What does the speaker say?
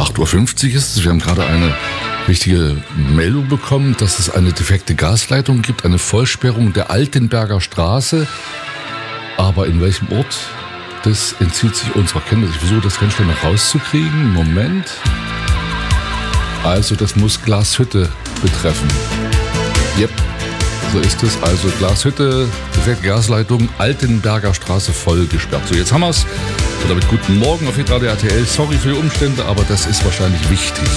8:50 Uhr ist es. Wir haben gerade eine wichtige Meldung bekommen, dass es eine defekte Gasleitung gibt, eine Vollsperrung der Altenberger Straße. Aber in welchem Ort, das entzieht sich unserer Kenntnis. Ich versuche das ganz schnell noch rauszukriegen. Moment. Also das muss Glashütte betreffen. Yep, so ist es. Also Glashütte, defekte Gasleitung, Altenberger Straße voll gesperrt. So, jetzt haben wir es. Und damit guten Morgen auf Hitradio RTL. Sorry für die Umstände, aber das ist wahrscheinlich wichtig.